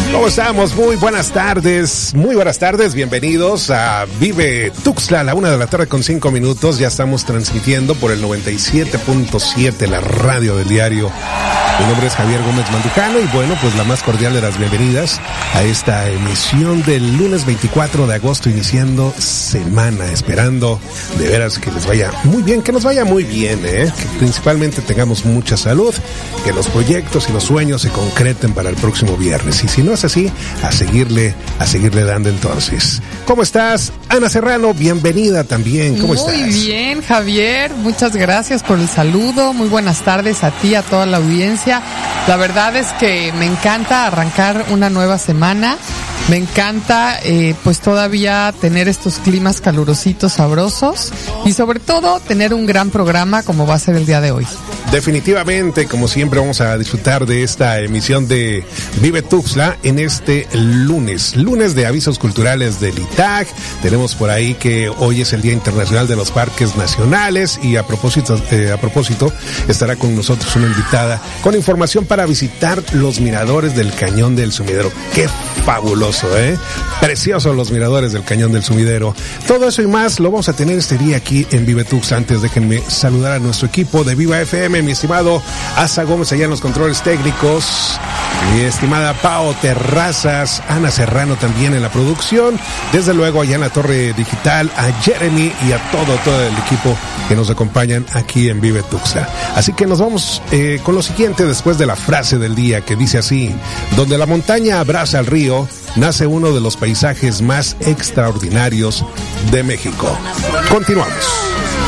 ¿Cómo estamos? Muy buenas tardes, bienvenidos a Vive Tuxtla, a la 1:05 p.m. Ya estamos transmitiendo por el 97.7, la radio del diario. Mi nombre es Javier Gómez Mandujano y bueno, pues la más cordial de las bienvenidas a esta emisión del lunes 24 de agosto, iniciando semana, esperando de veras que les vaya muy bien, que nos vaya muy bien, que principalmente tengamos mucha salud, que los proyectos y los sueños se concreten para el próximo viernes, y si no es así, a seguirle dando entonces. ¿Cómo estás, Ana Serrano? Bienvenida también, ¿cómo estás? Muy bien, Javier, muchas gracias por el saludo, muy buenas tardes a ti, a toda la audiencia. La verdad es que me encanta arrancar una nueva semana, me encanta pues todavía tener estos climas calurositos, sabrosos, y sobre todo tener un gran programa como va a ser el día de hoy. Definitivamente, como siempre, vamos a disfrutar de esta emisión de Vive Tuxtla en este lunes de avisos culturales del ITAC. Tenemos por ahí que hoy es el Día Internacional de los Parques Nacionales y a propósito estará con nosotros una invitada con información para visitar los miradores del Cañón del Sumidero. ¡Qué fabuloso, Preciosos los miradores del Cañón del Sumidero! Todo eso y más lo vamos a tener este día aquí en Vive Tuxtla. Antes déjenme saludar a nuestro equipo de Viva FM, mi estimado Asa Gómez allá en los controles técnicos, mi estimada Pao Terrazas, Ana Serrano también en la producción, desde luego allá en la torre digital, a Jeremy y a todo el equipo que nos acompañan aquí en Vive Tuxtla. Así que nos vamos con lo siguiente después de la frase del día, que dice así: donde la montaña abraza al río, nace uno de los paisajes más extraordinarios de México. Continuamos.